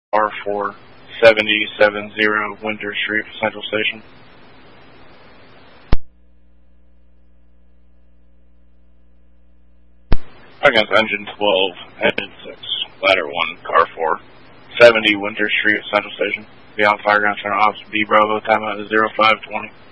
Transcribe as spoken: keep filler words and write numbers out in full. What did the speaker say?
R four seventy seven zero Winter Street, Central Station. Against engine twelve, engine six, ladder one, car four, seventy Winter Street, Central Station. Be on fire ground center ops, B Bravo, time out zero five twenty.